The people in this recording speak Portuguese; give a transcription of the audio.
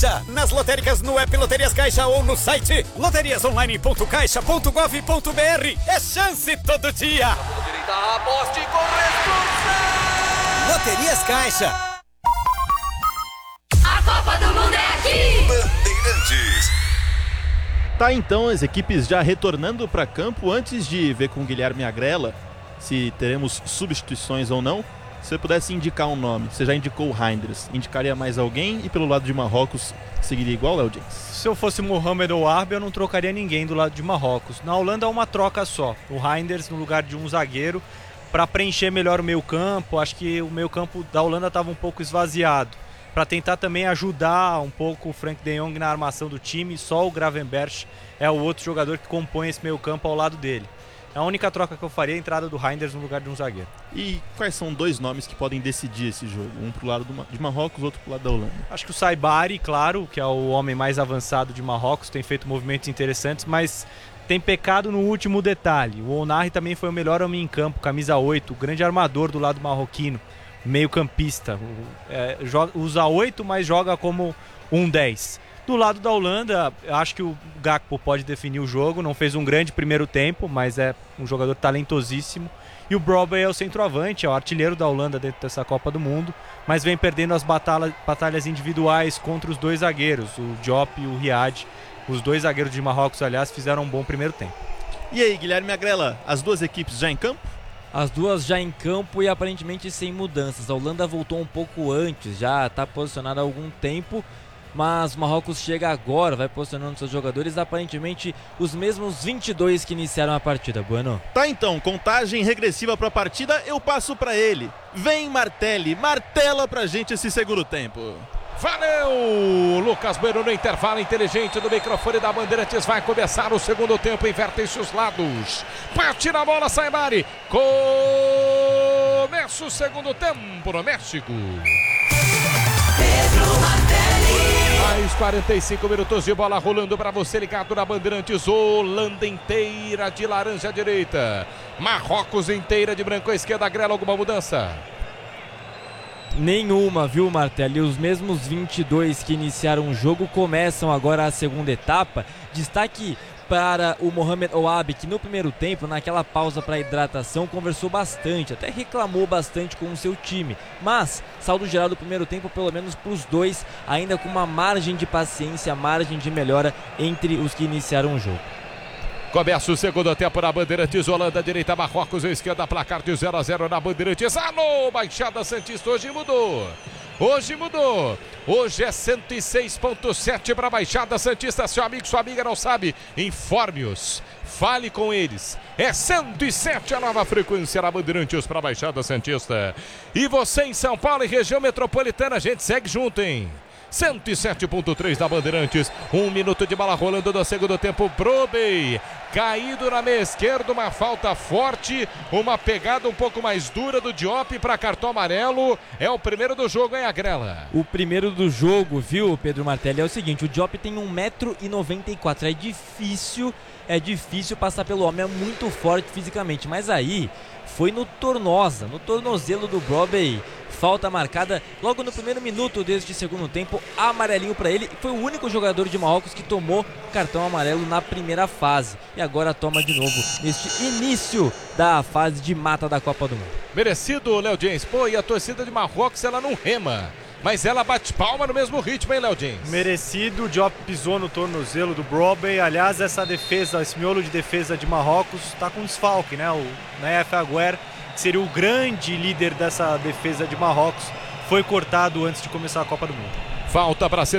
Caixa. Nas lotéricas, no app Loterias Caixa ou no site loteriasonline.caixa.gov.br. É chance todo dia. Aposte com responsabilidade. Loterias Caixa. A Copa do Mundo é aqui. Bandeirantes. Tá, então, as equipes já retornando para campo. Antes de ver com o Guilherme Agrela se teremos substituições ou não, se você pudesse indicar um nome, você já indicou o Reinders, indicaria mais alguém? E pelo lado de Marrocos, seguiria igual, Léo James? Se eu fosse Mohamed ou Arbe, eu não trocaria ninguém do lado de Marrocos. Na Holanda é uma troca só, o Reinders no lugar de um zagueiro, para preencher melhor o meio campo. Acho que o meio campo da Holanda estava um pouco esvaziado, para tentar também ajudar um pouco o Frank de Jong na armação do time. Só o Gravenberch é o outro jogador que compõe esse meio campo ao lado dele. A única troca que eu faria é a entrada do Reinders no lugar de um zagueiro. E quais são dois nomes que podem decidir esse jogo? Um pro lado de Marrocos, outro pro lado da Holanda. Acho que o Saibari, claro, que é o homem mais avançado de Marrocos, tem feito movimentos interessantes, mas tem pecado no último detalhe. O Onari também foi o melhor homem em campo, camisa 8, o grande armador do lado marroquino, meio campista. Usa 8, mas joga como um 10. Do lado da Holanda, acho que o Gakpo pode definir o jogo. Não fez um grande primeiro tempo, mas é um jogador talentosíssimo. E o Brobbey é o centroavante, é o artilheiro da Holanda dentro dessa Copa do Mundo, mas vem perdendo as batalhas individuais contra os dois zagueiros, o Diop e o Riad. Os dois zagueiros de Marrocos, aliás, fizeram um bom primeiro tempo. E aí, Guilherme Agrela, as duas equipes já em campo? As duas já em campo e aparentemente sem mudanças. A Holanda voltou um pouco antes, já está posicionada há algum tempo, mas Marrocos chega agora, vai posicionando seus jogadores, aparentemente os mesmos 22 que iniciaram a partida. Bueno. Tá, então, contagem regressiva para a partida, eu passo para ele. Vem, Martelli, martela pra gente esse segundo tempo. Valeu! Lucas Bueno no intervalo inteligente do microfone da Bandeirantes. Vai começar o segundo tempo, invertem-se os lados. Bate na bola, Saibari. Começa o segundo tempo no México. Mais 45 minutos de bola rolando para você ligado na Bandeirantes. Holanda inteira de laranja à direita, Marrocos inteira de branco à esquerda. Agrela, alguma mudança? Nenhuma, viu, Martelli? Os mesmos 22 que iniciaram o jogo começam agora a segunda etapa. Destaque para o Mohamed Ouabi, que no primeiro tempo, naquela pausa para hidratação, conversou bastante, até reclamou bastante com o seu time. Mas, saldo geral do primeiro tempo, pelo menos para os dois, ainda com uma margem de paciência, margem de melhora entre os que iniciaram o jogo. Começa o segundo tempo na Bandeirantes. Holanda, direita, Marrocos, esquerda, placar de 0-0 na Bandeirantes. Alô, Baixada Santista, hoje mudou. Hoje mudou. Hoje é 106.7 para a Baixada Santista. Seu amigo, sua amiga não sabe, informe-os. Fale com eles. É 107 a nova frequência na Bandeirantes para a Baixada Santista. E você em São Paulo e região metropolitana, a gente segue junto, hein? 107.3 da Bandeirantes. 1 minuto de bola rolando do segundo tempo. Brobbey caído na meia esquerda, uma falta forte, uma pegada um pouco mais dura do Diop para cartão amarelo. É o primeiro do jogo, hein, Agrela? O primeiro do jogo, viu, Pedro Martelli, é o seguinte: o Diop tem 1,94 m. É difícil passar pelo homem, é muito forte fisicamente, mas aí foi no tornozelo do Brobbey. Falta marcada logo no primeiro minuto deste segundo tempo, amarelinho para ele. Foi o único jogador de Marrocos que tomou cartão amarelo na primeira fase. E agora toma de novo neste início da fase de mata da Copa do Mundo. Merecido, Léo James. Pô, e a torcida de Marrocos, ela não rema, mas ela bate palma no mesmo ritmo, hein, Léo James? Merecido, o Diop pisou no tornozelo do Brobbey. Aliás, essa defesa, esse miolo de defesa de Marrocos está com desfalque, né? O Nayef Aguer, que seria o grande líder dessa defesa de Marrocos, foi cortado antes de começar a Copa do Mundo. Falta para ser